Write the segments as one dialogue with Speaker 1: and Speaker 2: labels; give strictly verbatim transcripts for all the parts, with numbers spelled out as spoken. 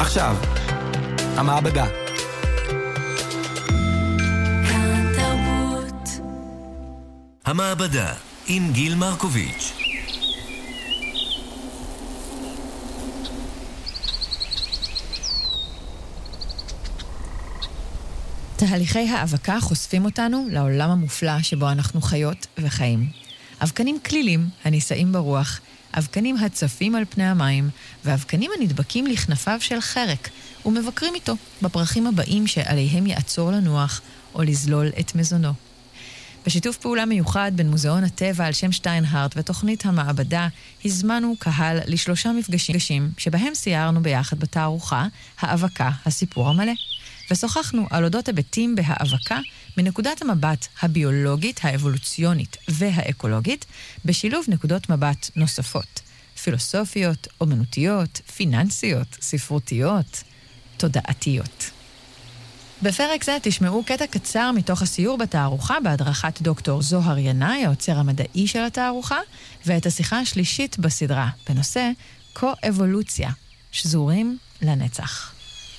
Speaker 1: עכשיו, המעבדה.
Speaker 2: המעבדה עם גיל מרקוביץ'.
Speaker 3: תהליכי האבקה חושפים אותנו לעולם המופלא שבו אנחנו חיות וחיים. אבקנים כלילים הנישאים ברוח, אבקנים הצפים על פני המים, ואבקנים הנדבקים לכנפיו של חרק, ומבקרים איתו בפרחים הבאים שעליהם יעצור לנוח או לזלול את מזונו. בשיתוף פעולה מיוחד בין מוזיאון הטבע על שם שטיינהרט ותוכנית המעבדה, הזמנו קהל לשלושה מפגשים שבהם סיירנו ביחד בתערוכה האבקה, הסיפור המלא. ושוחחנו על אודות היבטים בהאבקה מנקודת המבט הביולוגית, האבולוציונית והאקולוגית, בשילוב נקודות מבט נוספות, פילוסופיות, אומנותיות, פיננסיות, ספרותיות, תודעתיות. בפרק זה תשמעו קטע קצר מתוך הסיור בתערוכה בהדרכת דוקטור זוהר ינאי, האוצר המדעי של התערוכה, ואת השיחה השלישית בסדרה בנושא קו-אבולוציה, שזורים לנצח.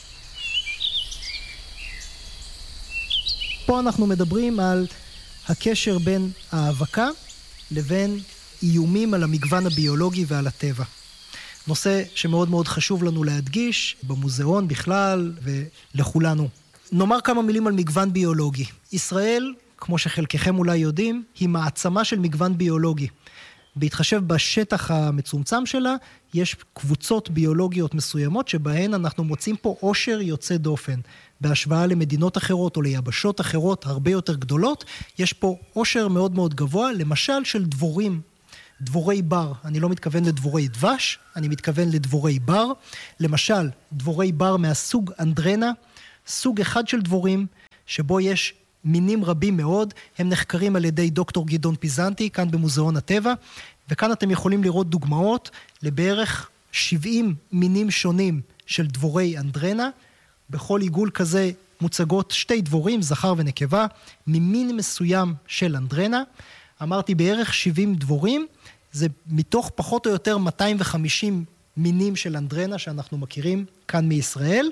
Speaker 4: פה אנחנו מדברים על הקשר בין האבקה לבין איומים על המגוון הביולוגי ועל הטבע. נושא שמאוד מאוד חשוב לנו להדגיש במוזיאון בכלל ולכולנו. נאמר כמה מילים על מגוון ביולוגי. ישראל, כמו שחלקכם אולי יודעים, היא מעצמה של מגוון ביולוגי. בהתחשב בשטח המצומצם שלה, יש קבוצות ביולוגיות מסוימות שבהן אנחנו מוצאים פה עושר יוצא דופן. בהשוואה למדינות אחרות או ליבשות אחרות הרבה יותר גדולות, יש פה עושר מאוד מאוד גבוה, למשל של דבורים, דבורי בר. אני לא מתכוון לדבורי דבש, אני מתכוון לדבורי בר. למשל, דבורי בר מהסוג אנדרנה, סוג אחד של דבורים שבו יש מינים רבים מאוד, הם נחקרים על ידי דוקטור גדעון פיזנטי, כאן במוזיאון הטבע, וכאן אתם יכולים לראות דוגמאות לבערך שבעים מינים שונים של דבורי אנדרנה. בכל עיגול כזה מוצגות שתי דבורים, זכר ונקבה, ממין מסוים של אנדרנה. אמרתי בערך שבעים דבורים, זה מתוך פחות או יותר מאתיים וחמישים מינים של אנדרנה שאנחנו מכירים כאן מישראל,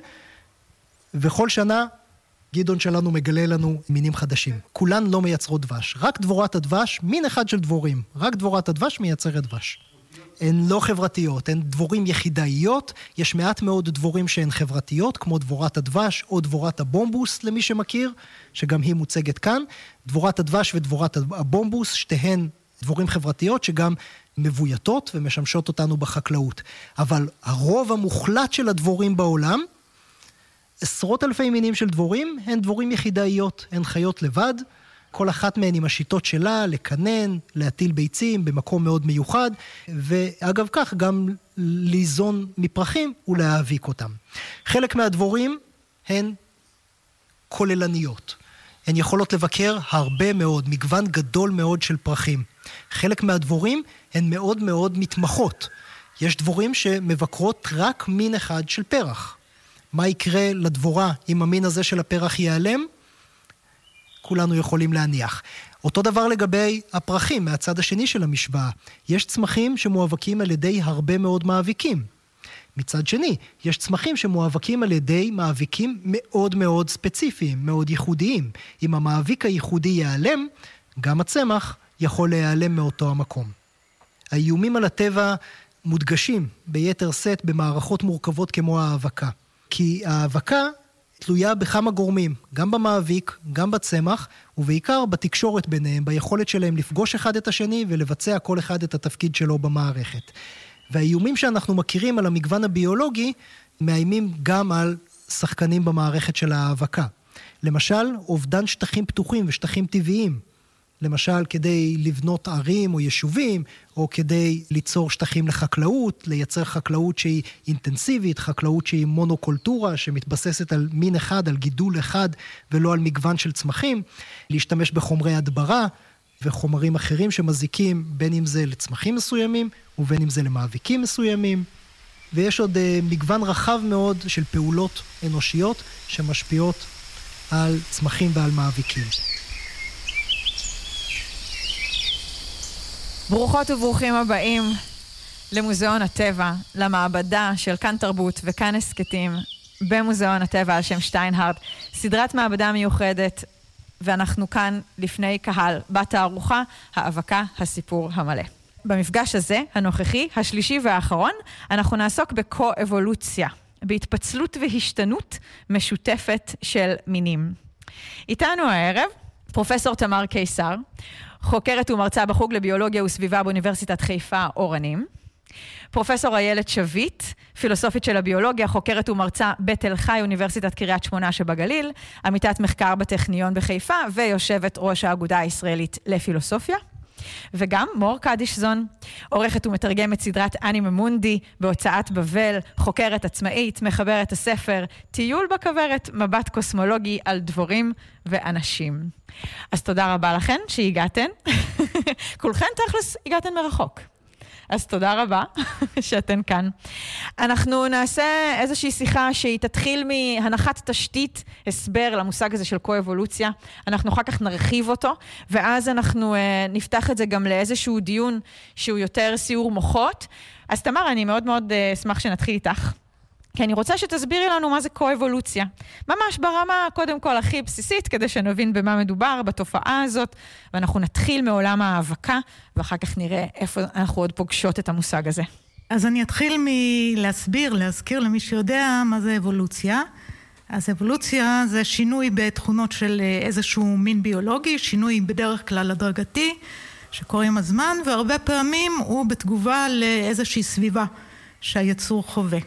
Speaker 4: וכל שנה גדעון שלנו מגלה לנו מינים חדשים. כולן לא מייצרות דבש. רק דבורת הדבש, מין אחד של דבורים. רק דבורת הדבש מייצרת דבש. הן לא חברתיות, הן דבורים יחידאיות. יש מעט מאוד דבורים שהן חברתיות, כמו דבורת הדבש או דבורת הבומבוס, למי שמכיר, שגם היא מוצגת כאן. דבורת הדבש ודבורת הבומבוס, שתיהן דבורים חברתיות שגם מבויתות ומשמשות אותנו בחקלאות. אבל הרוב המוחלט של הדבורים בעולם, עשרות אלפי מינים של דבורים, הן דבורים יחידאיות, הן חיות לבד, כל אחת מהן עם השיטות שלה, לקנן, להטיל ביצים במקום מאוד מיוחד, ואגב כך גם ליזון מפרחים ולהאביק אותם. חלק מהדבורים הן כוללניות, הן יכולות לבקר הרבה מאוד, מגוון גדול מאוד של פרחים. חלק מהדבורים הן מאוד מאוד מתמחות, יש דבורים שמבקרות רק מין אחד של פרח. מה יקרה לדבורה אם המין הזה של הפרח ייעלם? כולנו יכולים להניח. אותו דבר לגבי הפרחים, מהצד השני של המשוואה. יש צמחים שמואבקים על ידי הרבה מאוד מאביקים. מצד שני, יש צמחים שמואבקים על ידי מאביקים מאוד מאוד ספציפיים, מאוד ייחודיים. אם המאביק הייחודי ייעלם, גם הצמח יכול להיעלם מאותו המקום. האיומים על הטבע מודגשים ביתר סט במערכות מורכבות כמו האבקה. כי האבקה תלויה בכמה גורמים, גם במאביק, גם בצמח, ובעיקר בתקשורת ביניהם, ביכולת שלהם לפגוש אחד את השני ולבצע כל אחד את התפקיד שלו במערכת. והאיומים שאנחנו מכירים על המגוון הביולוגי, מאיימים גם על שחקנים במערכת של האבקה. למשל, אובדן שטחים פתוחים ושטחים טבעיים. למשל, כדי לבנות ערים או יישובים, או כדי ליצור שטחים לחקלאות, לייצר חקלאות שהיא אינטנסיבית, חקלאות שהיא מונוקולטורה, שמתבססת על מין אחד, על גידול אחד, ולא על מגוון של צמחים, להשתמש בחומרי הדברה, וחומרים אחרים שמזיקים, בין אם זה לצמחים מסוימים, ובין אם זה למאביקים מסוימים. ויש עוד מגוון רחב מאוד של פעולות אנושיות, שמשפיעות על צמחים ועל מאביקים.
Speaker 3: ברוכות וברוכים הבאים למוזיאון הטבע, למעבדה של כאן תרבות וכאן הסקטים במוזיאון הטבע על שם שטיינהרט, סדרת מעבדה מיוחדת, ואנחנו כאן לפני קהל בתערוכה האבקה הסיפור המלא. במפגש הזה, הנוכחי, השלישי והאחרון, אנחנו נעסוק בקו-אבולוציה, בהתפצלות והשתנות משותפת של מינים. איתנו הערב, פרופסור תמר קיסר, חוקרת ומרצה בחוג לביולוגיה וסביבה באוניברסיטת חיפה אורנים. פרופסור איילת שביט, פילוסופית של הביולוגיה, חוקרת ומרצה בתל חי, אוניברסיטת קריית שמונה שבגליל, עמיתת מחקר בטכניון בחיפה, ויושבת ראש האגודה הישראלית לפילוסופיה. וגם מור קדישזון, עורכת ומתרגמת סדרת אנימה מונדי בהוצאת בבל, חוקרת עצמאית, מחברת הספר טיול בכוורת, מבט קוסמולוגי על דבורים ואנשים. אז תודה רבה לכן שהגעתן. כולכן תכלס הגעתן מרחוק. אז תודה רבה שאתן כאן. אנחנו נעשה איזושהי שיחה שהיא תתחיל מהנחת תשתית, הסבר למושג הזה של קו-אבולוציה. אנחנו אחר כך נרחיב אותו, ואז אנחנו uh, נפתח את זה גם לאיזשהו דיון שהוא יותר סיור מוחות. אז תמר, אני מאוד מאוד uh, אשמח שנתחיל איתך. כי אני רוצה שתסבירי לנו מה זה קו-אבולוציה. ממש ברמה, קודם כל, הכי בסיסית, כדי שנבין במה מדובר, בתופעה הזאת, ואנחנו נתחיל מעולם האבקה, ואחר כך נראה איפה אנחנו עוד פוגשות את המושג הזה.
Speaker 5: אז אני אתחיל מלהסביר, להזכיר למי שיודע מה זה אבולוציה. אז אבולוציה זה שינוי בתכונות של איזשהו מין ביולוגי, שינוי בדרך כלל הדרגתי, שקורה עם הזמן, והרבה פעמים הוא בתגובה לאיזושהי סביבה שהיצור חווה.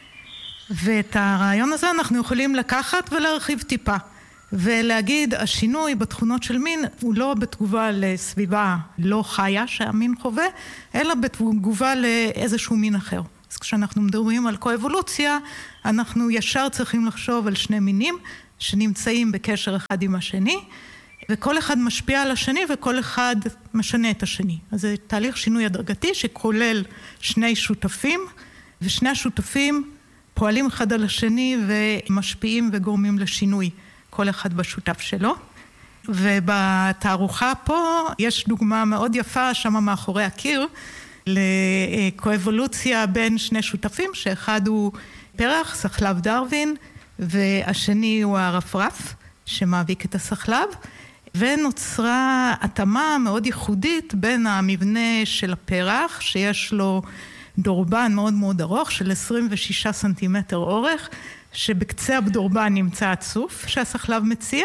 Speaker 5: ואת הרעיון הזה אנחנו יכולים לקחת ולהרחיב טיפה, ולהגיד השינוי בתכונות של מין הוא לא בתגובה לסביבה לא חיה שהמין חווה, אלא בתגובה לאיזשהו מין אחר. אז כשאנחנו מדברים על קו-אבולוציה, אנחנו ישר צריכים לחשוב על שני מינים שנמצאים בקשר אחד עם השני, וכל אחד משפיע על השני וכל אחד משנה את השני. אז זה תהליך שינוי הדרגתי שכולל שני שותפים, ושני השותפים פועלים אחד על השני ומשפיעים וגורמים לשינוי, כל אחד בשותף שלו. ובתערוכה פה יש דוגמה מאוד יפה שם מאחורי הקיר, לקו-אבולוציה בין שני שותפים, שאחד הוא פרח, סחלב דרווין, והשני הוא הרפרף, שמאביק את הסחלב, ונוצרה התאמה מאוד ייחודית בין המבנה של הפרח, שיש לו דורבן מאוד מאוד ארוך של עשרים ושישה סנטימטר אורך, שבקצה הדורבן נמצא הצוף שהסחלב מציע,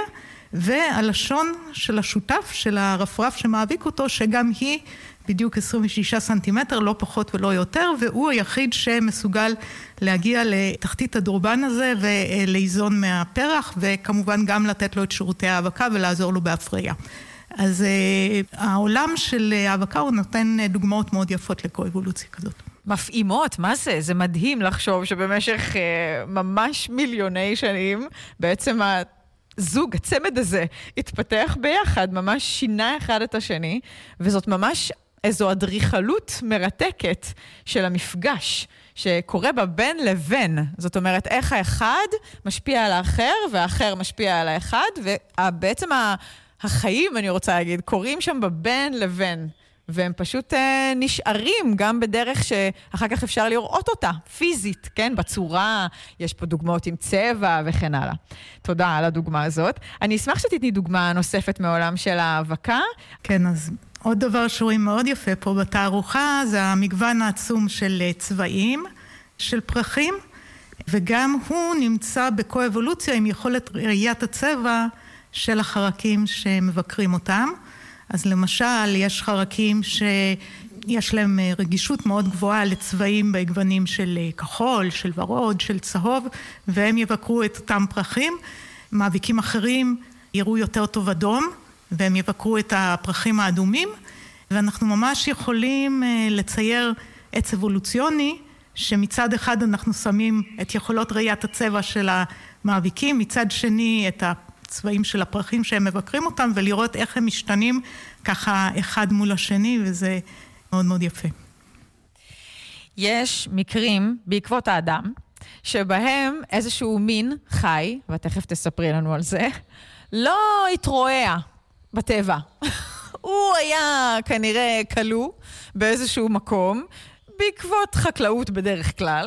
Speaker 5: והלשון של השותף של הרפרף שמאביק אותו, שגם היא בדיוק עשרים ושישה סנטימטר, לא פחות ולא יותר, והוא היחיד שמסוגל להגיע לתחתית הדורבן הזה ולאיזון מהפרח, וכמובן גם לתת לו את שירותי האבקה ולעזור לו בהפריה. אז העולם של האבקה הוא נותן דוגמאות מאוד יפות לקו-אבולוציה כזאת.
Speaker 3: מפעימות, מה זה? זה מדהים לחשוב שבמשך אה, ממש מיליוני שנים, בעצם הזוג, הצמד הזה, התפתח ביחד, ממש שינה אחד את השני, וזאת ממש איזו אדריכלות מרתקת של המפגש, שקורה בה בין לבין. זאת אומרת, איך האחד משפיע על האחר, והאחר משפיע על האחד, ובעצם החיים, אני רוצה להגיד, קורים שם בבין לבין. והם פשוט אה, נשארים גם בדרך שאחר כך אפשר לראות אותה, פיזית, כן? בצורה, יש פה דוגמאות עם צבע וכן הלאה. תודה על הדוגמה הזאת. אני אשמח שתתני דוגמה נוספת מעולם של האבקה.
Speaker 5: כן, אז עוד דבר שרואים מאוד יפה פה בתערוכה, זה המגוון העצום של צבעים, של פרחים, וגם הוא נמצא בקו-אבולוציה עם יכולת ראיית הצבע של החרקים שמבקרים אותם. אז למשל, יש חרקים שיש להם רגישות מאוד גבוהה לצבעים בגוונים של כחול, של ורוד, של צהוב, והם יבקרו את אותם פרחים. מאביקים אחרים יראו יותר טוב אדום, והם יבקרו את הפרחים האדומים, ואנחנו ממש יכולים לצייר עץ אבולוציוני, שמצד אחד אנחנו שמים את יכולות ראיית הצבע של המאביקים, מצד שני את ה... צבעים של הפרחים שהם מבקרים אותם, ולראות איך הם משתנים ככה אחד מול השני, וזה מאוד מאוד יפה.
Speaker 3: יש מקרים בעקבות האדם, שבהם איזשהו מין חי, ותכף תספרי לנו על זה, לא התרועע בטבע. הוא היה כנראה כלוא באיזשהו מקום, בעקבות חקלאות בדרך כלל,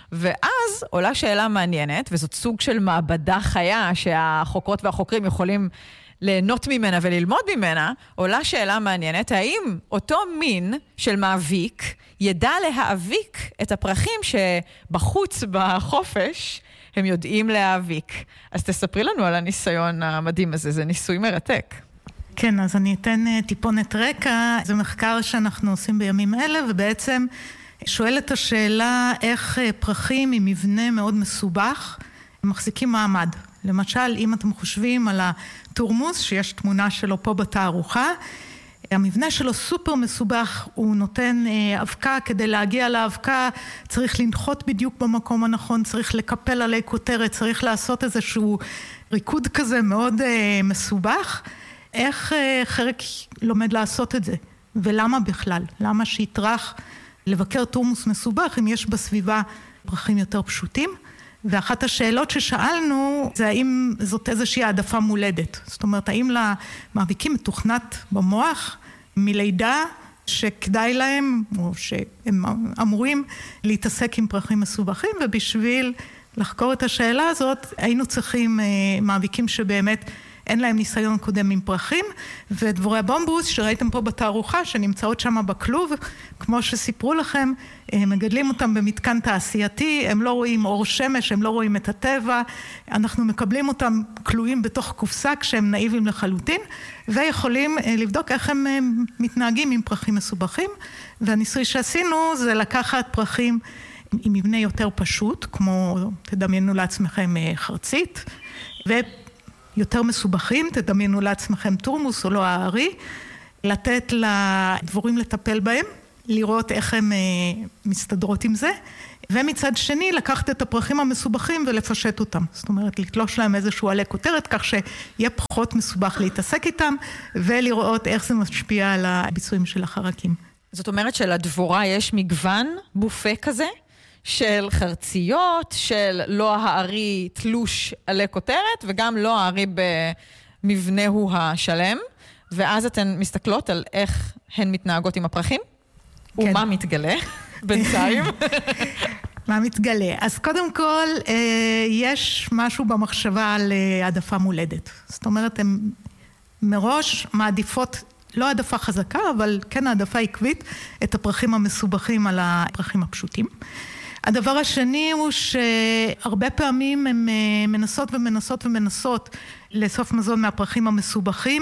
Speaker 3: ואז עולה שאלה מעניינת, וזאת סוג של מעבדה חיה שהחוקרות והחוקרים יכולים ליהנות ממנה וללמוד ממנה, עולה שאלה מעניינת, האם אותו מין של מאביק ידע להאביק את הפרחים שבחוץ בחופש הם יודעים להאביק. אז תספרי לנו על הניסיון המדהים הזה, זה ניסוי מרתק.
Speaker 5: כן, אז אני אתן טיפונת רקע, זה מחקר שאנחנו עושים בימים אלה, ובעצם שואל את השאלה איך פרחים עם מבנה מאוד מסובך מחזיקים מעמד. למשל, אם אתם חושבים על התורמוס, שיש תמונה שלו פה בתערוכה, המבנה שלו סופר מסובך, הוא נותן אבקה, כדי להגיע לאבקה צריך לנחות בדיוק במקום הנכון, צריך לקפל עלי כותרת, צריך לעשות איזשהו ריקוד כזה מאוד מסובך. איך חרק לומד לעשות את זה? ולמה בכלל? למה שיטרח לבקר תורמוס מסובך אם יש בסביבה פרחים יותר פשוטים? ואחת השאלות ששאלנו זה האם זאת איזושהי העדפה מולדת. זאת אומרת, האם למאביקים מתוכנת במוח מלידה שכדאי להם, או שהם אמורים להתעסק עם פרחים מסובכים, ובשביל לחקור את השאלה הזאת, היינו צריכים מאביקים שבאמת אין להם ניסיון קודם עם פרחים, ודבורי הבומבוס שראיתם פה בתערוכה, שנמצאות שם בכלוב, כמו שסיפרו לכם, מגדלים אותם במתקן תעשייתי, הם לא רואים אור שמש, הם לא רואים את הטבע, אנחנו מקבלים אותם כלואים בתוך קופסה כשהם נאיבים לחלוטין, ויכולים לבדוק איך הם מתנהגים עם פרחים מסובכים, והניסוי שעשינו זה לקחת פרחים עם מבנה יותר פשוט, כמו תדמיינו לעצמכם חרצית, ו... יותר מסובכים, תדמיינו לעצמכם תורמוס או לא הארי, לתת לדבורים לטפל בהם, לראות איך הם מסתדרות עם זה, ומצד שני לקחת את הפרחים המסובכים ולפשט אותם. זאת אומרת, לתלוש להם איזשהו עלי כותרת, כך שיהיה פחות מסובך להתעסק איתם, ולראות איך זה משפיע על הביצועים של החרקים.
Speaker 3: זאת אומרת שלדבורה יש מגוון בופה כזה? של חרציות, של לא הארי תלוש עלי כותרת, וגם לא הארי במבנהו השלם, ואז אתן מסתכלות על איך הן מתנהגות עם הפרחים, כן. ומה מתגלה בינתיים.
Speaker 5: מה מתגלה? אז קודם כל, יש משהו במחשבה על העדפה מולדת. זאת אומרת, הן מראש מעדיפות, לא העדפה חזקה, אבל כן העדפה עקבית, את הפרחים המסובכים על הפרחים הפשוטים. הדבר השני הוא שהרבה פעמים הן מנסות ומנסות ומנסות לאסוף מזון מהפרחים המסובכים,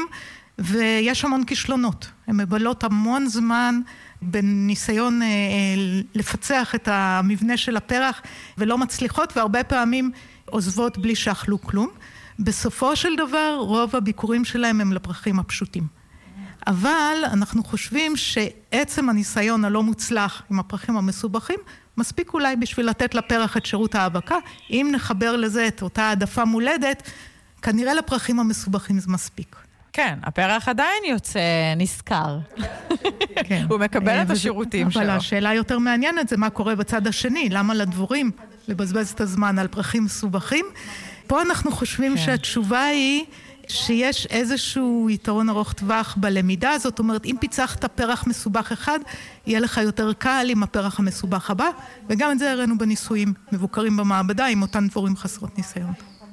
Speaker 5: ויש המון כישלונות. הן מבלות המון זמן בניסיון לפצח את המבנה של הפרח, ולא מצליחות, והרבה פעמים עוזבות בלי שאכלו כלום. בסופו של דבר, רוב הביקורים שלהם הם לפרחים הפשוטים. אבל אנחנו חושבים שעצם הניסיון הלא מוצלח עם הפרחים המסובכים, מספיק אולי בשביל לתת לפרח את שירות ההאבקה. אם נחבר לזה את אותה העדפה מולדת, כנראה לפרחים המסובכים זה מספיק.
Speaker 3: כן, הפרח עדיין יוצא נזכר. הוא מקבל את השירותים שלו.
Speaker 5: אבל השאלה יותר מעניינת זה מה קורה בצד השני. למה לדבורים לבזבז את הזמן על פרחים מסובכים? פה אנחנו חושבים שהתשובה היא שיש איזשהו יתרון ארוך טווח בלמידה, זאת אומרת, אם פיצחת פרח מסובך אחד, יהיה לך יותר קל עם הפרח המסובך הבא, וגם את זה הראינו בניסויים מבוקרים במעבדה, עם אותן דבורים חסרות ניסיון.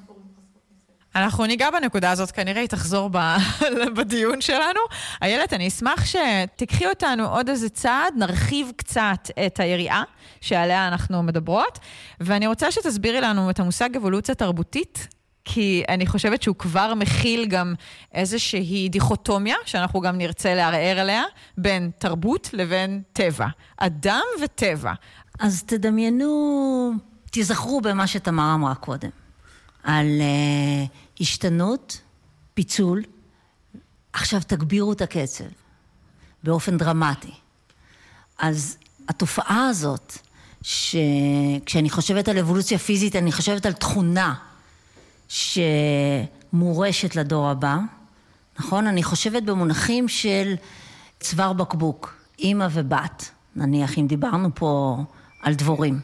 Speaker 3: אנחנו ניגע בנקודה הזאת, כנראה היא תחזור בדיון שלנו. איילת, אני אשמח שתקחי אותנו עוד איזה צעד, נרחיב קצת את היריעה שעליה אנחנו מדברות, ואני רוצה שתסבירי לנו את המושג אבולוציה תרבותית, כי אני חושבת שהוא כבר מכיל גם איזושהי דיכוטומיה, שאנחנו גם נרצה לערער עליה, בין תרבות לבין טבע. אדם וטבע.
Speaker 6: אז תדמיינו, תזכרו במה שתמר אמרה קודם, על uh, השתנות, פיצול, עכשיו תגבירו את הקצב, באופן דרמטי. אז התופעה הזאת, שכשאני חושבת על אבולוציה פיזית, אני חושבת על תכונה, שמורשת לדור הבא, נכון? אני חושבת במונחים של צוואר בקבוק, אמא ובת, נניח אם דיברנו פה על דבורים.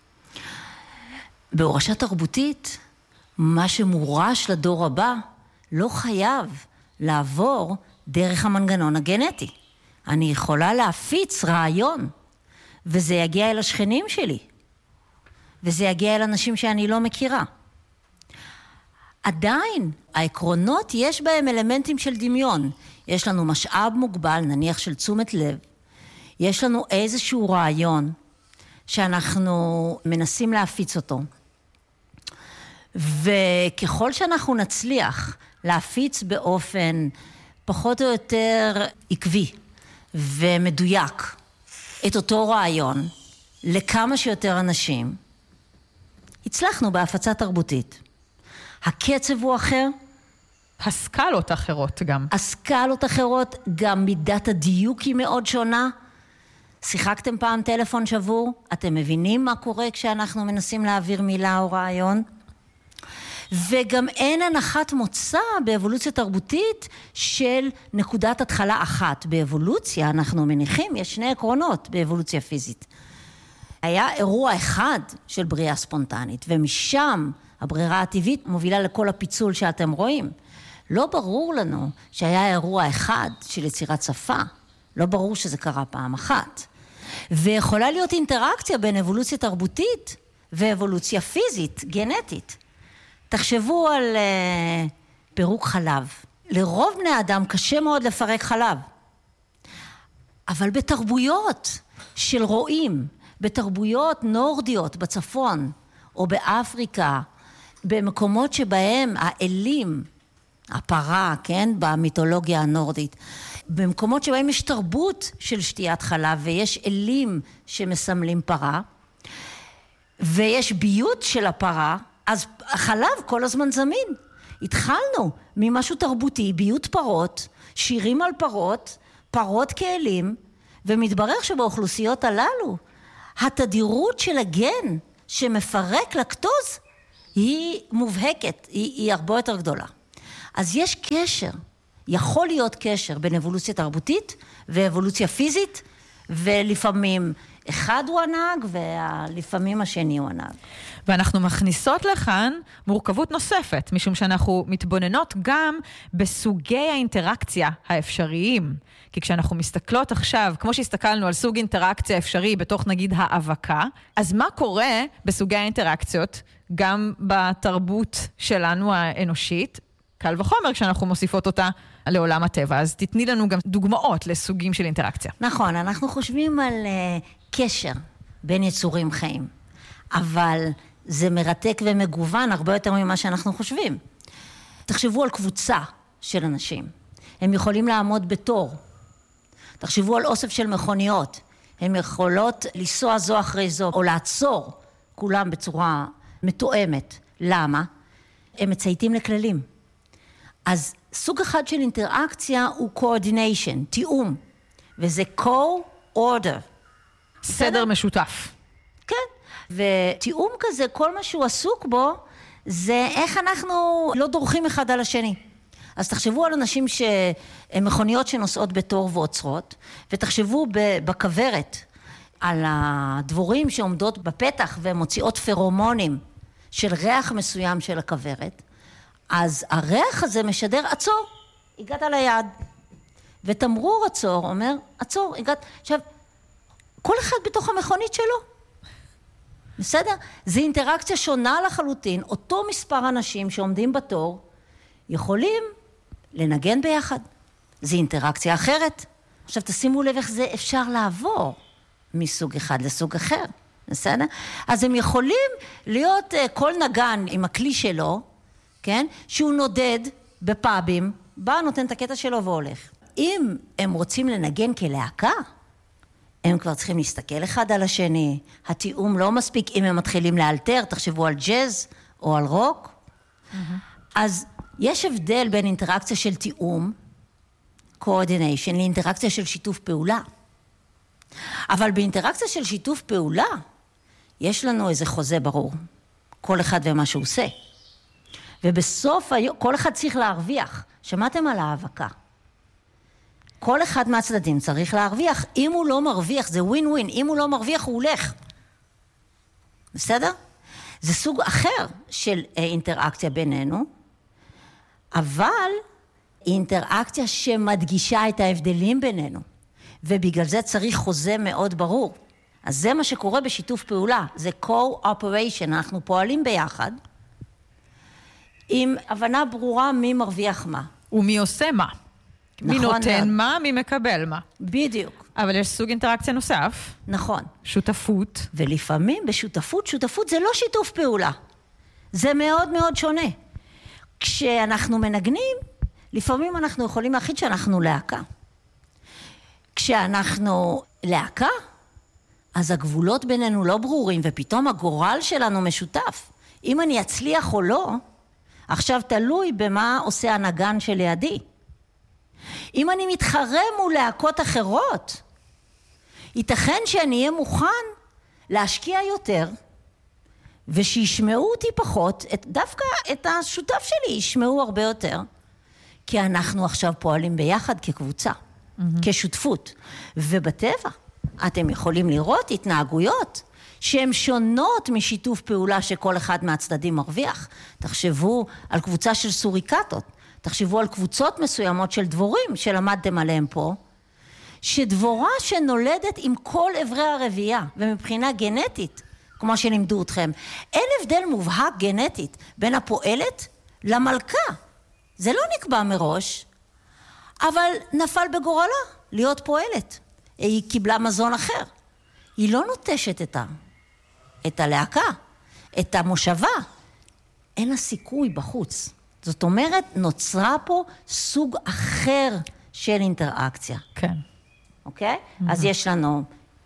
Speaker 6: בהורשה תרבותית, מה שמורש לדור הבא לא חייב לעבור דרך המנגנון הגנטי. אני יכולה להפיץ רעיון, וזה יגיע אל השכנים שלי, וזה יגיע אל אנשים שאני לא מכירה. עדיין, העקרונות יש בהם אלמנטים של דמיון. יש לנו משאב מוגבל, נניח של תשומת לב. יש לנו איזשהו רעיון שאנחנו מנסים להפיץ אותו. וככל שאנחנו נצליח להפיץ באופן פחות או יותר עקבי ומדויק את אותו רעיון לכמה שיותר אנשים, הצלחנו בהפצה תרבותית. הקצב הוא אחר.
Speaker 3: הסקלות אחרות גם.
Speaker 6: הסקלות אחרות, גם מידת הדיוק היא מאוד שונה. שיחקתם פעם טלפון שבור? אתם מבינים מה קורה כשאנחנו מנסים להעביר מילה או רעיון? וגם אין הנחת מוצא באבולוציה תרבותית של נקודת התחלה אחת. באבולוציה אנחנו מניחים, יש שני עקרונות באבולוציה פיזית. היה אירוע אחד של בריאה ספונטנית, ומשם הברירה הטבעית מובילה לכל הפיצול שאתם רואים. לא ברור לנו שהיה אירוע אחד של יצירת שפה. לא ברור שזה קרה פעם אחת. ויכולה להיות אינטראקציה בין אבולוציה תרבותית ואבולוציה פיזית, גנטית. תחשבו על uh, פירוק חלב. לרוב בני אדם קשה מאוד לפרק חלב. אבל בתרבויות של רועים, בתרבויות נורדיות בצפון או באפריקה, במקומות שבהם האלים, הפרה, כן, במיתולוגיה הנורדית, במקומות שבהם יש תרבות של שתיית חלב ויש אלים שמסמלים פרה, ויש ביות של הפרה, אז החלב כל הזמן זמין. התחלנו ממשהו תרבותי, ביות פרות, שירים על פרות, פרות כאלים, ומתברר שבאוכלוסיות הללו, התדירות של הגן שמפרק לקטוז היא מובהקת, היא, היא הרבה יותר גדולה. אז יש קשר, יכול להיות קשר בין אבולוציה תרבותית ואבולוציה פיזית, ולפעמים אחד הוא הנהג ולפעמים השני הוא הנהג.
Speaker 3: ואנחנו מכניסות לכאן מורכבות נוספת, משום שאנחנו מתבוננות גם בסוגי האינטראקציה האפשריים. כי כשאנחנו מסתכלות עכשיו, כמו שהסתכלנו על סוג אינטראקציה אפשרי בתוך נגיד האבקה, אז מה קורה בסוגי האינטראקציות, גם בתרבות שלנו האנושית, קל וחומר כשאנחנו מוסיפות אותה לעולם הטבע. אז תתני לנו גם דוגמאות לסוגים של אינטראקציה.
Speaker 6: נכון, אנחנו חושבים על uh, קשר בין יצורים חיים, אבל זה מרתק ומגוון הרבה יותר ממה שאנחנו חושבים. תחשבו על קבוצה של אנשים. הם יכולים לעמוד בתור. תחשבו על אוסף של מכוניות. הם יכולות לנסוע זו אחרי זו, או לעצור כולם בצורה מתואמת. למה? הם מצייתים לכללים. אז סוג אחד של אינטראקציה הוא coordination, תיאום. וזה co-order.
Speaker 3: סדר משותף.
Speaker 6: כן. ותיאום כזה, כל מה שהוא עסוק בו, זה איך אנחנו לא דורכים אחד על השני. אז תחשבו על אנשים שהם מכוניות שנוסעות בתור ועוצרות, ותחשבו בכוורת על הדבורים שעומדות בפתח ומוציאות פרומונים של ריח מסוים של הכוורת, אז הריח הזה משדר, עצור, הגעת ליעד. ותמרור עצור אומר, עצור, הגעת. עכשיו, כל אחד בתוך המכונית שלו. בסדר? זו אינטראקציה שונה לחלוטין. אותו מספר אנשים שעומדים בתור, יכולים לנגן ביחד. זו אינטראקציה אחרת. עכשיו, תשימו לב איך זה אפשר לעבור מסוג אחד לסוג אחר. בסדר? אז הם יכולים להיות כל נגן עם הכלי שלו, כן? שהוא נודד בפאבים, בא, נותן את הקטע שלו והולך. אם הם רוצים לנגן כלהקה, הם כבר צריכים להסתכל אחד על השני. התיאום לא מספיק אם הם מתחילים לאלתר, תחשבו על ג'אז או על רוק. Mm-hmm. אז יש הבדל בין אינטראקציה של תיאום, coordination, לאינטראקציה של שיתוף פעולה. אבל באינטראקציה של שיתוף פעולה, יש לנו איזה חוזה ברור. כל אחד ומה שהוא עושה. ובסוף היום, כל אחד צריך להרוויח. שמעתם על ההאבקה? כל אחד מהצדדים צריך להרוויח. אם הוא לא מרוויח, זה ווין ווין. אם הוא לא מרוויח, הוא הולך. בסדר? זה סוג אחר של אינטראקציה בינינו, אבל אינטראקציה שמדגישה את ההבדלים בינינו. ובגלל זה צריך חוזה מאוד ברור. אז זה מה שקורה בשיתוף פעולה, זה co-operation, אנחנו פועלים ביחד, עם הבנה ברורה מי מרוויח מה.
Speaker 3: ומי עושה מה. מי
Speaker 6: נכון
Speaker 3: נותן
Speaker 6: מאוד.
Speaker 3: מה, מי מקבל מה.
Speaker 6: בדיוק.
Speaker 3: אבל יש סוג אינטראקציה נוסף.
Speaker 6: נכון.
Speaker 3: שותפות.
Speaker 6: ולפעמים בשותפות, שותפות זה לא שיתוף פעולה. זה מאוד מאוד שונה. כשאנחנו מנגנים, לפעמים אנחנו יכולים להחליט שאנחנו להקה. כשאנחנו להקה, אז הגבולות בינינו לא ברורים, ופתאום הגורל שלנו משותף. אם אני אצליח או לא, עכשיו תלוי במה עושה הנגן שלידי. אם אני מתחרה מול להקות אחרות, ייתכן שאני אהיה מוכן להשקיע יותר, ושישמעו אותי פחות, את, דווקא את השותף שלי ישמעו הרבה יותר, כי אנחנו עכשיו פועלים ביחד כקבוצה, mm-hmm. כשותפות. ובטבע אתם יכולים לראות התנהגויות שהן שונות משיתוף פעולה שכל אחד מהצדדים מרוויח. תחשבו על קבוצה של סוריקטות, תחשבו על קבוצות מסוימות של דבורים שלמדתם עליהם פה, שדבורה שנולדת עם כל עברי הרבייה, ומבחינה גנטית, כמו שלימדו אתכם, אין הבדל מובהק גנטית בין הפועלת למלכה. זה לא נקבע מראש, אבל נפל בגורלה להיות פועלת. היא קיבלה מזון אחר. היא לא נוטשת את, ה, את הלהקה, את המושבה. אין לה סיכוי בחוץ. זאת אומרת, נוצרה פה סוג אחר של אינטראקציה.
Speaker 3: כן.
Speaker 6: אוקיי? Mm-hmm. אז יש לנו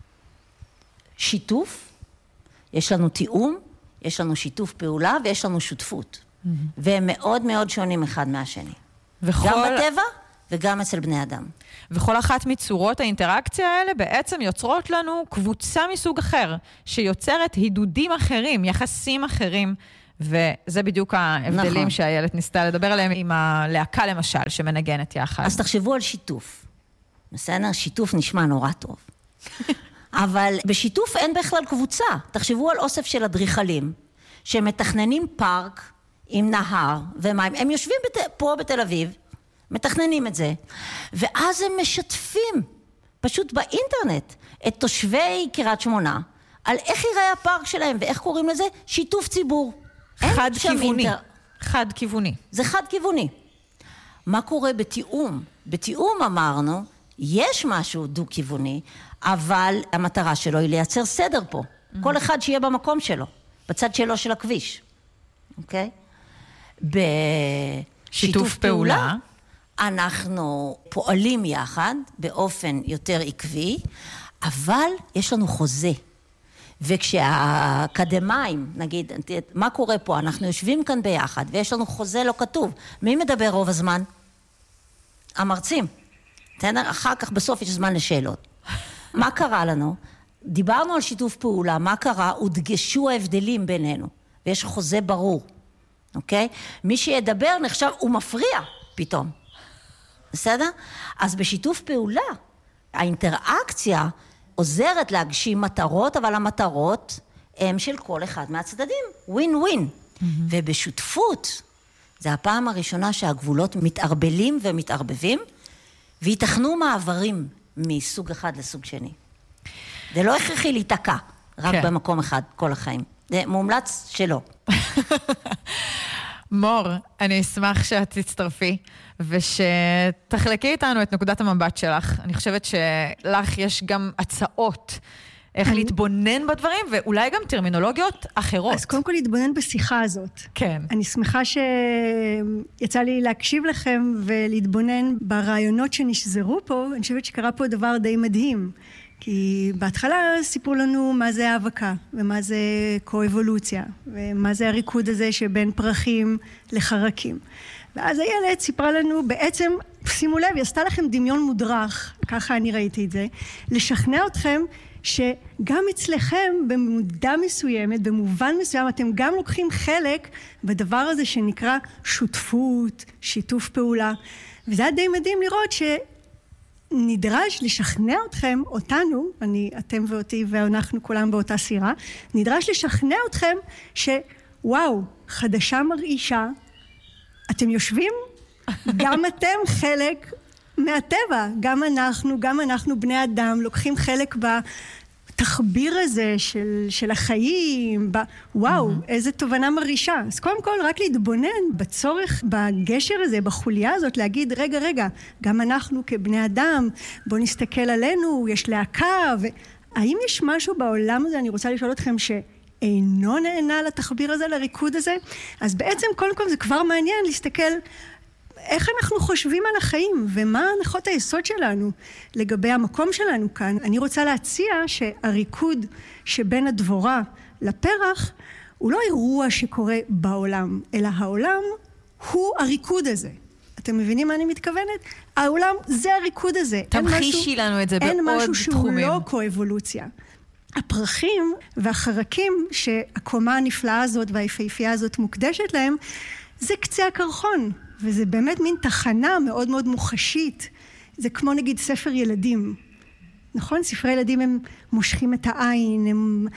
Speaker 6: שיתוף, יש לנו תיאום, יש לנו שיתוף פעולה ויש לנו שותפות. Mm-hmm. והם מאוד מאוד שונים אחד מהשני. וכל... גם בטבע וגם אצל בני אדם.
Speaker 3: וכל אחת מצורות האינטראקציה האלה בעצם יוצרות לנו קבוצה מסוג אחר, שיוצרת הידודים אחרים, יחסים אחרים, וזה בדיוק ההבדלים נכון. שהילד ניסתה לדבר עליהם עם הלהקה למשל, שמנגנת יחד.
Speaker 6: אז תחשבו על שיתוף. בסדר? שיתוף נשמע נורא טוב. אבל בשיתוף אין בכלל קבוצה. תחשבו על אוסף של אדריכלים, שמתכננים פארק עם נהר ומים. הם יושבים בת... פה בתל אביב, מתכננים את זה, ואז הם משתפים, פשוט באינטרנט, את תושבי קריית שמונה, על איך ייראה הפארק שלהם, ואיך קוראים לזה? שיתוף ציבור.
Speaker 3: חד כיווני.
Speaker 6: אינטר...
Speaker 3: חד כיווני.
Speaker 6: זה חד כיווני. מה קורה בתיאום? בתיאום אמרנו, יש משהו דו-כיווני, אבל המטרה שלו היא לייצר סדר פה. Mm-hmm. כל אחד שיהיה במקום שלו, בצד שלו של הכביש. אוקיי? בשיתוף פעולה, פעולה, אנחנו פועלים יחד באופן יותר עקבי, אבל יש לנו חוזה. וכשהאקדמיים, נגיד, מה קורה פה? אנחנו יושבים כאן ביחד, ויש לנו חוזה לא כתוב. מי מדבר רוב הזמן? המרצים. אחר כך בסוף יש זמן לשאלות. מה קרה לנו? דיברנו על שיתוף פעולה, מה קרה? הודגשו ההבדלים בינינו, ויש חוזה ברור. אוקיי? מי שידבר נחשב, הוא מפריע פתאום. בסדר? אז בשיתוף פעולה, האינטראקציה עוזרת להגשים מטרות, אבל המטרות הם של כל אחד מהצדדים. ווין ווין. Mm-hmm. ובשותפות, זה הפעם הראשונה שהגבולות מתערבלים ומתערבבים, ויתכנו מעברים מסוג אחד לסוג שני. זה לא הכרחי להתעקע, רק כן. במקום אחד כל החיים. זה מומלץ שלא.
Speaker 3: מור, אני אשמח שאת תצטרפי, ושתחלקי איתנו את נקודת המבט שלך. אני חושבת שלך יש גם הצעות איך אני... להתבונן בדברים, ואולי גם טרמינולוגיות אחרות.
Speaker 7: אז קודם כל להתבונן בשיחה הזאת.
Speaker 3: כן.
Speaker 7: אני שמחה שיצא לי להקשיב לכם ולהתבונן ברעיונות שנשזרו פה. אני חושבת שקרה פה דבר די מדהים. כי בהתחלה סיפרו לנו מה זה האבקה, ומה זה קו-אבולוציה, ומה זה הריקוד הזה שבין פרחים לחרקים. ואז הילד סיפרה לנו, בעצם, שימו לב, היא עשתה לכם דמיון מודרך, ככה אני ראיתי את זה, לשכנע אתכם שגם אצלכם במודע מסוימת, במובן מסוים, אתם גם לוקחים חלק בדבר הזה שנקרא שותפות, שיתוף פעולה. וזה היה די מדהים לראות ש... נדרש לשכנע אתכם, אותנו, אני, אתם ואותי ואנחנו כולם באותה סירה, נדרש לשכנע אתכם שוואו, חדשה מרעישה, אתם יושבים, גם אתם חלק מהטבע, גם אנחנו, גם אנחנו בני אדם, לוקחים חלק התחביר הזה של, של החיים, ב... וואו, mm-hmm. איזה תובנה מרעישה. אז קודם כל, רק להתבונן בצורך, בגשר הזה, בחוליה הזאת, להגיד, רגע, רגע, גם אנחנו כבני אדם, בוא נסתכל עלינו, יש להקה, ו... האם יש משהו בעולם הזה, אני רוצה לשאול אתכם, שאינו נהנה לתחביר הזה, לריקוד הזה? אז בעצם, קודם כל, זה כבר מעניין להסתכל איך אנחנו חושבים על החיים, ומה הנחות היסוד שלנו לגבי המקום שלנו כאן. אני רוצה להציע שהריקוד שבין הדבורה לפרח, הוא לא אירוע שקורה בעולם, אלא העולם הוא הריקוד הזה. אתם מבינים מה אני מתכוונת? העולם זה הריקוד הזה.
Speaker 3: תמחישי לנו את זה בעוד תחומים.
Speaker 7: אין משהו שהוא לא קואבולוציה. הפרחים והחרקים שהקומה הנפלאה הזאת והיפהפייה הזאת מוקדשת להם, זה קצה הקרחון. וזה באמת מין תחנה מאוד מאוד מוחשית. זה כמו נגיד ספר ילדים. נכון? ספרי ילדים הם מושכים את העין, הם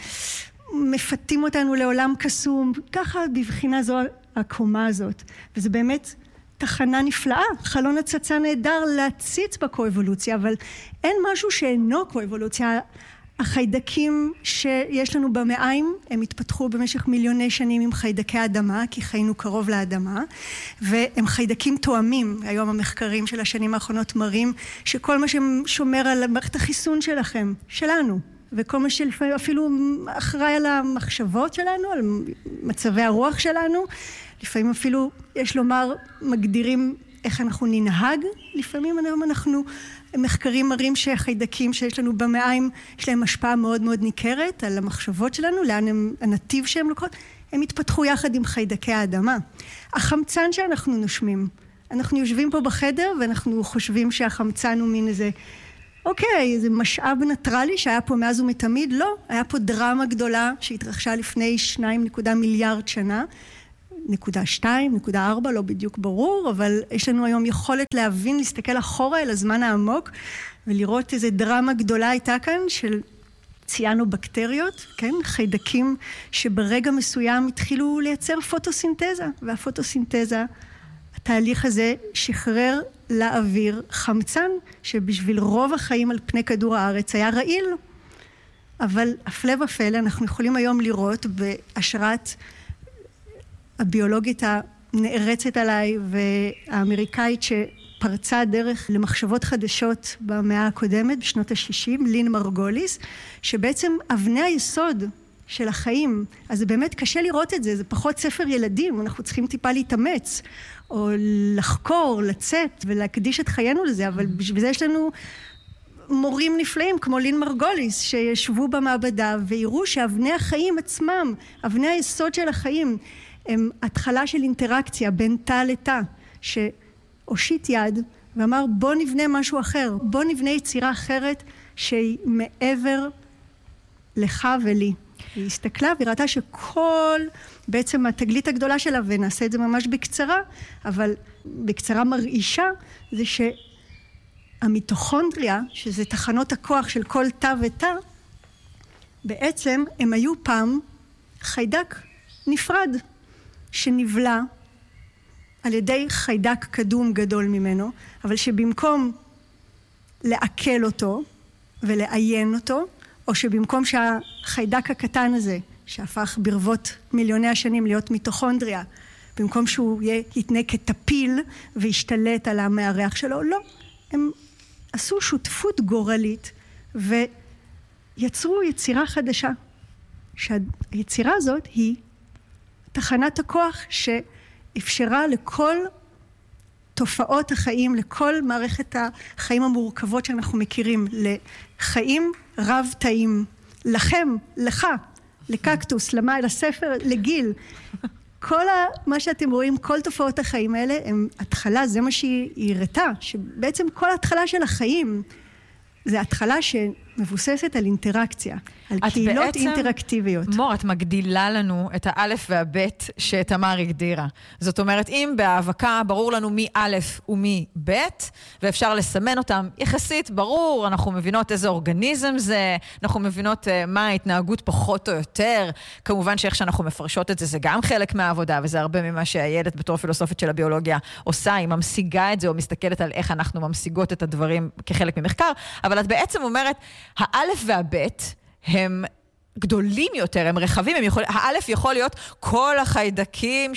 Speaker 7: מפתים אותנו לעולם קסום. ככה בבחינה זו הקומה הזאת. וזה באמת תחנה נפלאה. חלון הצצה נהדר להציץ בקואבולוציה, אבל אין משהו שאינו קואבולוציה. החיידקים שיש לנו במעיים, הם התפתחו במשך מיליוני שנים עם חיידקי האדמה, כי חיינו קרוב לאדמה, והם חיידקים תואמים. היום המחקרים של השנים האחרונות מראים שכל מה ששומר על מערכת החיסון שלכם, שלנו, וכל מה שלפעמים אפילו אחראי על המחשבות שלנו, על מצבי הרוח שלנו, לפעמים אפילו, יש לומר, מגדירים איך אנחנו ננהג, לפעמים אנחנו... מחקרים מראים שהחיידקים שיש לנו במעיים, יש להם השפעה מאוד מאוד ניכרת על המחשבות שלנו, לאן הם, הנתיב שהם לוקחות, הם התפתחו יחד עם חיידקי האדמה. החמצן שאנחנו נושמים, אנחנו יושבים פה בחדר ואנחנו חושבים שהחמצן הוא מין איזה, אוקיי, איזה משאב ניטרלי שהיה פה מאז ומתמיד, לא, היה פה דרמה גדולה שהתרחשה לפני שניים נקודה מיליארד שנה, נקודה שתיים, נקודה ארבע, לא בדיוק ברור, אבל יש לנו היום יכולת להבין, להסתכל אחורה אל הזמן העמוק, ולראות איזה דרמה גדולה הייתה כאן של ציאנובקטריות, כן? חיידקים שברגע מסוים התחילו לייצר פוטוסינתזה, והפוטוסינתזה, התהליך הזה שחרר לאוויר חמצן, שבשביל רוב החיים על פני כדור הארץ היה רעיל. אבל הפלא ופלא, אנחנו יכולים היום לראות בהשראת הביולוגית הנערצת עליי והאמריקאית שפרצה דרך למחשבות חדשות במאה הקודמת, בשנות ה-שישים, לין מרגוליס, שבעצם אבני היסוד של החיים, אז זה באמת קשה לראות את זה, זה פחות ספר ילדים, אנחנו צריכים טיפה להתאמץ, או לחקור, לצאת ולהקדיש את חיינו לזה, אבל בשביל זה יש לנו מורים נפלאים כמו לין מרגוליס שישבו במעבדה ויראו שאבני החיים עצמם, אבני היסוד של החיים, הם התחלה של אינטראקציה בין תא לתא, שהושיט יד ואמר בוא נבנה משהו אחר, בוא נבנה יצירה אחרת שהיא מעבר לך ולי. היא הסתכלה וראתה שכל, בעצם התגלית הגדולה שלה, ונעשה את זה ממש בקצרה, אבל בקצרה מרעישה, זה שהמיטוכונדריה, שזה תחנות הכוח של כל תא ותא, בעצם הם היו פעם חיידק נפרד, שנבלע על ידי חיידק קדום גדול ממנו, אבל שבמקום לעכל אותו ולעיין אותו, או שבמקום שהחיידק הקטן הזה, שהפך ברבות מיליוני השנים להיות מיטוכונדריה, במקום שהוא יתנה כטפיל וישתלט על המארח שלו, לא. הם עשו שותפות גורלית ויצרו יצירה חדשה. שהיצירה הזאת היא תחנת הכוח שאפשרה לכל תופעות החיים, לכל מערכת החיים המורכבות שאנחנו מכירים, לחיים רב תאים, לכם, לך, לקקטוס, למה, לספר, לגיל. כל מה שאתם רואים, כל תופעות החיים האלה, הם התחלה, זה מה שהיא הראתה, שבעצם כל ההתחלה של החיים, זה התחלה שמבוססת על אינטראקציה, על קהילות בעצם, אינטראקטיביות.
Speaker 3: מור, את מגדילה לנו את האלף והבית שתמר הגדירה. זאת אומרת, אם בהאבקה ברור לנו מי א' ומי ב', ואפשר לסמן אותם יחסית, ברור, אנחנו מבינות איזה אורגניזם זה, אנחנו מבינות uh, מה ההתנהגות פחות או יותר, כמובן שאיך שאנחנו מפרשות את זה, זה גם חלק מהעבודה, וזה הרבה ממה שהילד בתור פילוסופית של הביולוגיה עושה, היא ממשיגה את זה, או מסתכלת על איך אנחנו ממשיגות את הדברים כחלק ממחקר, אבל את בעצם אומרת, האלף והבית, הם גדולים יותר, הם רחבים, הם יכול, האלף יכול להיות כל החיידקים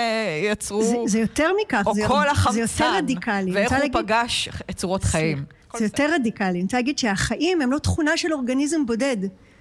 Speaker 3: שיצרו,
Speaker 7: זה, זה יותר מכך,
Speaker 3: או
Speaker 7: זה,
Speaker 3: כל
Speaker 7: זה
Speaker 3: החמצן,
Speaker 7: יותר רדיקלי.
Speaker 3: ואיך הוא
Speaker 7: להגיד,
Speaker 3: פגש את צורות חיים.
Speaker 7: זה יותר רדיקלי. אני רוצה להגיד שהחיים הם לא תכונה של אורגניזם בודד.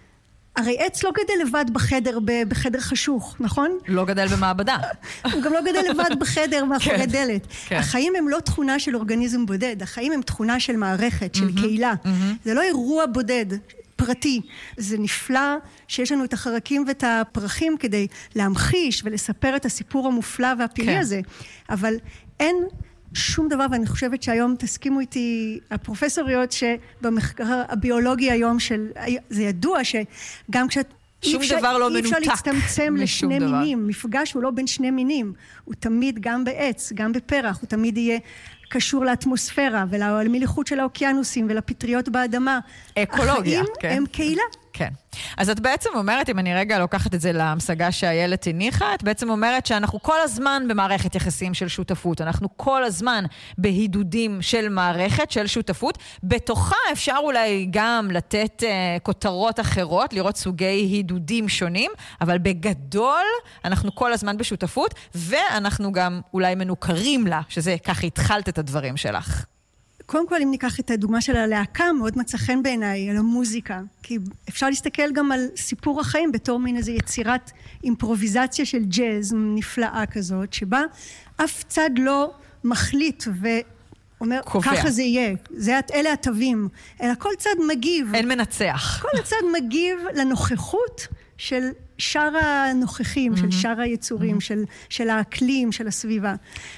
Speaker 7: הרי עץ לא גדל לבד בחדר, בחדר חשוך, נכון?
Speaker 3: לא גדל במעבדה.
Speaker 7: הוא גם לא גדל לבד בחדר מאחורי דלת. החיים הם לא תכונה של אורגניזם בודד, החיים הם תכונה של מערכת, של קהילה. זה לא אירוע בודד. פרטי. זה נפלא שיש לנו את החרקים ואת הפרחים כדי להמחיש ולספר את הסיפור המופלא והפלאי הזה. אבל אין שום דבר, ואני חושבת שהיום תסכימו איתי הפרופסוריות שבמחקר הביולוגי היום של, זה ידוע שגם כשאת
Speaker 3: שום דבר לא מנותק.
Speaker 7: אי אפשר להצטמצם לשני מינים. מפגש הוא לא בין שני מינים. הוא תמיד גם בעץ, גם בפרח, הוא תמיד יהיה קשור לאטמוספירה ולמליחות של האוקיינוסים ולפטריות באדמה.
Speaker 3: אקולוגיה,
Speaker 7: החיים
Speaker 3: כן.
Speaker 7: הם קהילה.
Speaker 3: כן. אז את בעצם אומרת, אם אני רגע לוקחת את זה להמשגה שהילד הניחה, את בעצם אומרת שאנחנו כל הזמן במערכת יחסים של שותפות, אנחנו כל הזמן בהידודים של מערכת של שותפות, בתוכה אפשר אולי גם לתת uh, כותרות אחרות, לראות סוגי הידודים שונים, אבל בגדול אנחנו כל הזמן בשותפות, ואנחנו גם אולי מנוכרים לה, שזה ככה התחלת את הדברים שלך.
Speaker 7: קודם כל, אם ניקח את הדוגמה של הלהקה, מאוד מצא חן בעיניי, על המוזיקה. כי אפשר להסתכל גם על סיפור החיים בתור מין איזו יצירת אימפרוביזציה של ג'אז נפלאה כזאת, שבה אף צד לא מחליט ואומר, קובע. ככה זה יהיה, זה, אלה התווים, אלא כל צד מגיב.
Speaker 3: אין מנצח.
Speaker 7: כל הצד מגיב לנוכחות של שאר הנוכחים, mm-hmm. של שאר היצורים, mm-hmm. של, של האקלים, של הסביבה.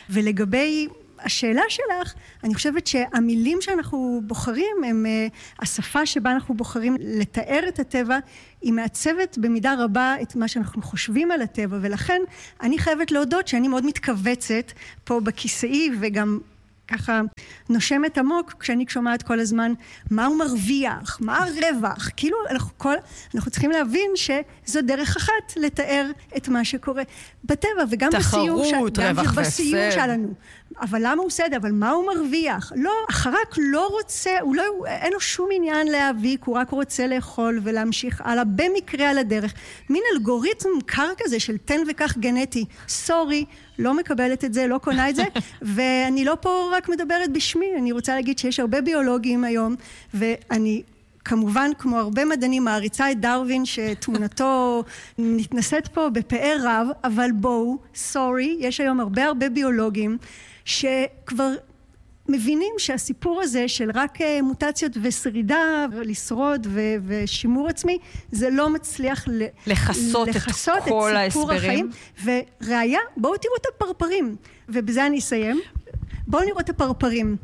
Speaker 7: ולגבי השאלה שלך, אני חושבת שהמילים שאנחנו בוחרים, הם, השפה שבה אנחנו בוחרים לתאר את הטבע, היא מעצבת במידה רבה את מה שאנחנו חושבים על הטבע, ולכן אני חייבת להודות שאני מאוד מתכווצת פה בכיסאי, וגם ככה נושמת עמוק, כשאני שומעת כל הזמן מה הוא מרוויח, מה הרווח, כאילו אנחנו, כל, אנחנו צריכים להבין שזו דרך אחת לתאר את מה שקורה בטבע, וגם בסיור,
Speaker 3: תחרות, רווח
Speaker 7: בסיור שלנו. אבל למה הוא עושה את זה? אבל מה הוא מרוויח? לא, החרק לא רוצה, הוא לא, אין לו שום עניין להאביק, הוא רק רוצה לאכול ולהמשיך הלאה, במקרה על הדרך. מין אלגוריתם קר כזה של תן וכך גנטי. סורי, לא מקבלת את זה, לא קונה את זה, ואני לא פה רק מדברת בשמי, אני רוצה להגיד שיש הרבה ביולוגים היום, ואני כמובן, כמו הרבה מדענים, מעריצה את דרווין, שתמונתו נתנסית פה בפאר רב, אבל בואו, סורי, יש היום הרבה הרבה ביולוגים, שכבר מבינים שהסיפור הזה של רק מוטציות ושרידה, לשרוד ו- ושימור עצמי, זה לא מצליח ל-
Speaker 3: לחסות,
Speaker 7: לחסות
Speaker 3: את כל
Speaker 7: את סיפור
Speaker 3: ההסברים.
Speaker 7: החיים. וראיה, בואו תראו את הפרפרים, ובזה אני אסיים. בואו נראו את הפרפרים.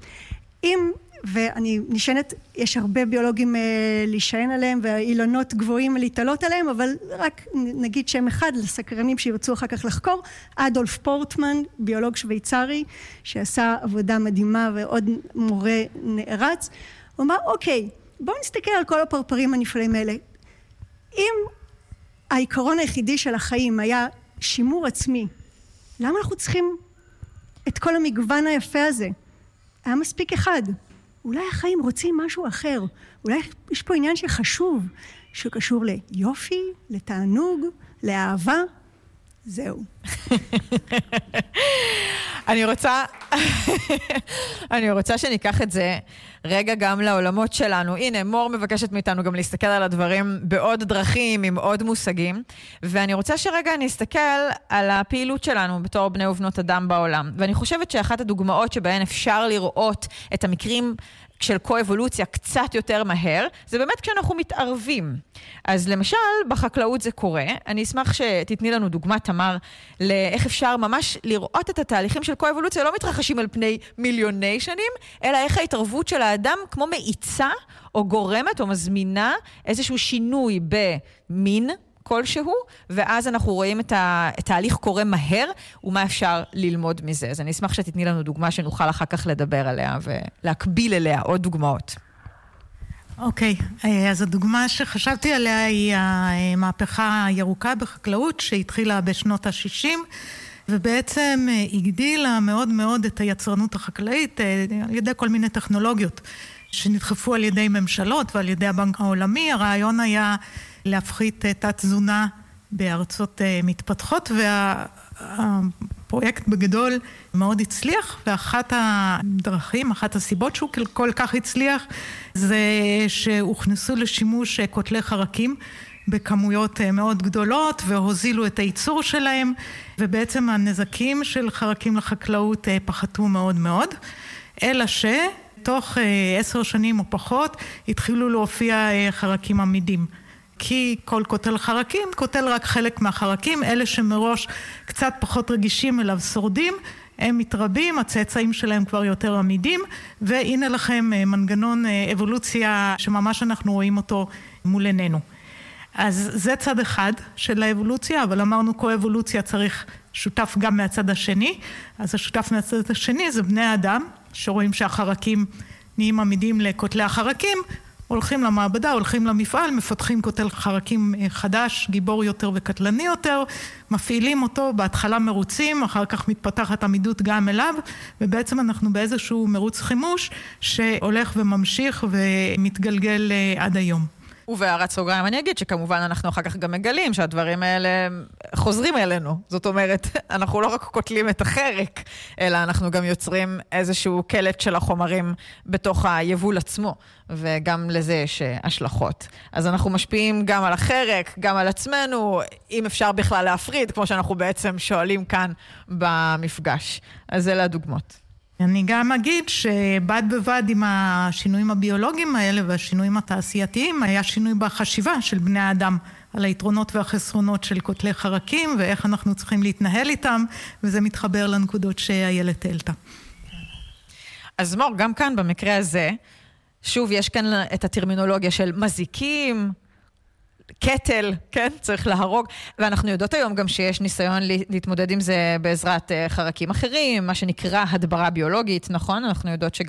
Speaker 7: אם ואני נשענת, יש הרבה ביולוגים אה, להישען עליהם, והאילונות גבוהים להתעלות עליהם, אבל רק נגיד שם אחד לסקרנים שירצו אחר כך לחקור, אדולף פורטמן, ביולוג שוויצרי, שעשה עבודה מדהימה ועוד מורה נערץ, הוא אמר, אוקיי, בואו נסתכל על כל הפרפרים הנפלאים האלה. אם העיקרון היחידי של החיים היה שימור עצמי, למה אנחנו צריכים את כל המגוון היפה הזה? היה מספיק אחד. אולי החיים רוצים משהו אחר. אולי יש פה עניין שחשוב, שקשור ליופי, לתענוג, לאהבה. זהו.
Speaker 3: אני רוצה, אני רוצה שניקח את זה רגע גם לעולמות שלנו. הנה, מור מבקשת מאיתנו גם להסתכל על הדברים בעוד דרכים, עם עוד מושגים. ואני רוצה שרגע נסתכל על הפעילות שלנו בתור בני ובנות אדם בעולם. ואני חושבת שאחת הדוגמאות שבהן אפשר לראות את המקרים של קו-אבולוציה קצת יותר מהר, זה באמת כשאנחנו מתערבים. אז למשל, בחקלאות זה קורה. אני אשמח שתתני לנו דוגמה, תמר, לאיך אפשר ממש לראות את התהליכים של קו-אבולוציה, לא מתרחשים על פני מיליוני שנים, אלא איך ההתערבות של האדם כמו מאיצה, או גורמת, או מזמינה איזשהו שינוי במין כלשהו, ואז אנחנו רואים את התהליך קורה מהר, ומה אפשר ללמוד מזה. אז אני אשמח שתתני לנו דוגמה שנוכל אחר כך לדבר עליה, ולהקביל אליה עוד דוגמאות.
Speaker 5: אוקיי, אז הדוגמה שחשבתי עליה היא המהפכה הירוקה בחקלאות, שהתחילה בשנות ה-שישים, ובעצם הגדילה מאוד מאוד את היצרנות החקלאית, על ידי כל מיני טכנולוגיות. שנדחפו על ידי ממשלות ועל ידי הבנק העולמי. הרעיון היה להפחית תת תזונה בארצות מתפתחות, והפרויקט בגדול מאוד הצליח, ואחת הדרכים, אחת הסיבות שהוא כל כך הצליח, זה שהוכנסו לשימוש קוטלי חרקים בכמויות מאוד גדולות, והוזילו את הייצור שלהם, ובעצם הנזקים של חרקים לחקלאות פחתו מאוד מאוד, אלא שתוך עשר שנים או פחות התחילו להופיע חרקים עמידים. כי כל קוטל חרקים, קוטל רק חלק מהחרקים, אלה שמראש קצת פחות רגישים אליו שורדים, הם מתרבים, הצאצאים שלהם כבר יותר עמידים, והנה לכם מנגנון אבולוציה שממש אנחנו רואים אותו מול עינינו. אז זה צד אחד של האבולוציה, אבל אמרנו כל אבולוציה צריך שותף גם מהצד השני, אז השותף מהצד השני זה בני האדם, שרואים שהחרקים נהיים עמידים לקוטלי החרקים, הולכים למעבדה, הולכים למפעל, מפתחים קוטל חרקים חדש, גיבור יותר וקטלני יותר, מפעילים אותו, בהתחלה מרוצים, אחר כך מתפתחת עמידות גם אליו, ובעצם אנחנו באיזשהו מרוץ חימוש שהולך וממשיך ומתגלגל עד היום.
Speaker 3: ובהערת סוגריים אני אגיד שכמובן אנחנו אחר כך גם מגלים שהדברים האלה חוזרים אלינו. זאת אומרת, אנחנו לא רק קוטלים את החרק, אלא אנחנו גם יוצרים איזשהו קלט של החומרים בתוך היבול עצמו, וגם לזה יש השלכות. אז אנחנו משפיעים גם על החרק, גם על עצמנו, אם אפשר בכלל להפריד, כמו שאנחנו בעצם שואלים כאן במפגש. אז אלה הדוגמות.
Speaker 5: אני גם אגיד שבד בבד עם השינויים הביולוגיים האלה והשינויים התעשייתיים, היה שינוי בחשיבה של בני האדם על היתרונות והחסרונות של קוטלי חרקים, ואיך אנחנו צריכים להתנהל איתם, וזה מתחבר לנקודות שאיילת העלתה.
Speaker 3: אז מור, גם כאן במקרה הזה, שוב יש כאן את הטרמינולוגיה של מזיקים, קטל, כן? צריך להרוג. ואנחנו יודעות היום גם שיש ניסיון להתמודד עם זה בעזרת חרקים אחרים, מה שנקרא הדברה ביולוגית, נכון? אנחנו יודעות שגם